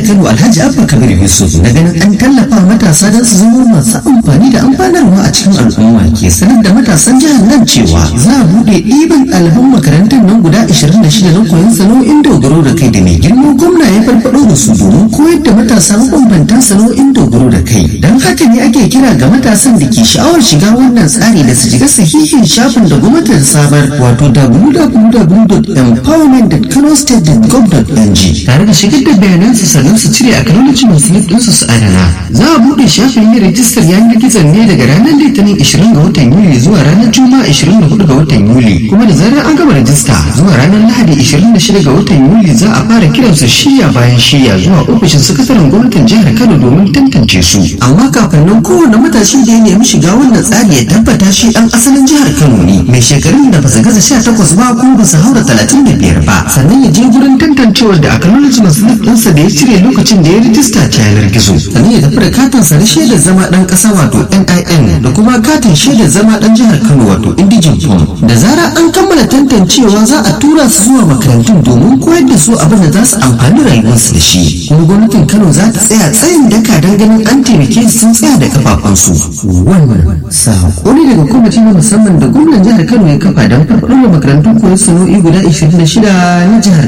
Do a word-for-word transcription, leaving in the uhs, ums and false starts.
Kano Alhaji Abba Kabir Yusuf na ganin an tallafa matasa don su zama masu amfani da amfanarwa a cikin al'umma ke sanar da matasan jihar nan cewa za a buɗe ɗiban ɗaliban makarantar nan guda ashirin da shida na koyon sana'o'in dogaro da kai da mai girma gwamna ya farfaɗo da su domin koyar da matasa mabambantan sana'o'in dogaro da kai. Don haka ne ake kira ga matasan da ke sha'awar shiga wannan tsari da su shiga sahihin shafin da gwamnatin samar wato w w w dot empowerment dot kano state dot gov dot n g tare da shigar da bayanansu sannan su cire acknowledgement slip ɗinsu su adana. Za a buɗe shafin yin rajistar yanar gizon ne daga ranar litinin ishirin ga watan yuli zuwa ranar juma'a ishirin da hudu ga watan yuli, kuma da zarar an gama rajista zuwa ranar lahadi ishirin da shida ga watan yuli za a fara kiransu shiya bayan shiya zuwa ofishin sakataren gwamnatin jihar Kano domin tantance su. Amma kafin nan kowane matashi da ya nemi shiga wannan tsari ya tabbata shi ɗan asalin jihar Kano ne, mai shekarun da ba su gaza sha takwas ba ko ba su haura talatin da biyar ba, sannan ya je gurin tantancewar da acknowledgement slip ɗinsa da ya cire lokacin da ya rijista ta yanar gizo, sannan ya tafi da katin sa na shaidar zama ɗan ƙasa wato N I N da kuma katin shaidar zama ɗan jihar Kano wato Indigen Form. Da zarar an kammala tantancewa za a tura su zuwa makarantun domin koyar da su abin da za su amfani rayuwarsu da shi. Kuma gwamnatin Kano za ta tsaya tsayin daka don ganin an taimake su sun tsaya da kafafunsu. Wannan saƙo ne daga kwamiti na musamman da gwamnan jihar Kano ya kafa don farfaɗo da makarantun koyon sana'o'i guda ashirin da shida na jihar